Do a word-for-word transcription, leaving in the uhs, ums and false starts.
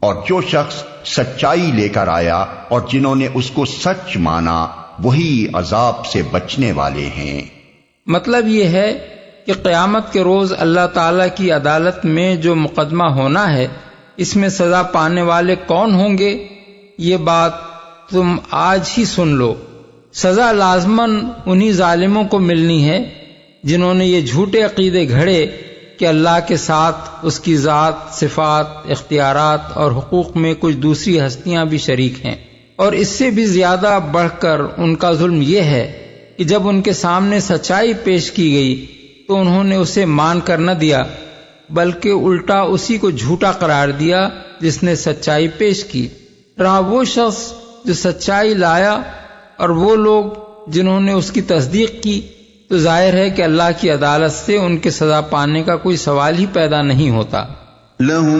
اور جو شخص سچائی لے کر آیا اور جنہوں نے اس کو سچ مانا وہی عذاب سے بچنے والے ہیں۔ مطلب یہ ہے کہ قیامت کے روز اللہ تعالیٰ کی عدالت میں جو مقدمہ ہونا ہے اس میں سزا پانے والے کون ہوں گے، یہ بات تم آج ہی سن لو۔ سزا لازماً انہی ظالموں کو ملنی ہے جنہوں نے یہ جھوٹے عقیدے گھڑے کہ اللہ کے ساتھ اس کی ذات، صفات، اختیارات اور حقوق میں کچھ دوسری ہستیاں بھی شریک ہیں۔ اور اس سے بھی زیادہ بڑھ کر ان کا ظلم یہ ہے کہ جب ان کے سامنے سچائی پیش کی گئی تو انہوں نے اسے مان کر نہ دیا بلکہ الٹا اسی کو جھوٹا قرار دیا جس نے سچائی پیش کی۔ رہا وہ شخص جو سچائی لایا اور وہ لوگ جنہوں نے اس کی تصدیق کی، تو ظاہر ہے کہ اللہ کی عدالت سے ان کے سزا پانے کا کوئی سوال ہی پیدا نہیں ہوتا۔ لَهُم